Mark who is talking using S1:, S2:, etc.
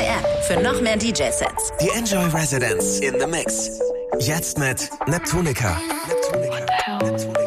S1: App für noch mehr DJ-Sets.
S2: Die Enjoy Residence in the Mix. Jetzt mit Neptunica.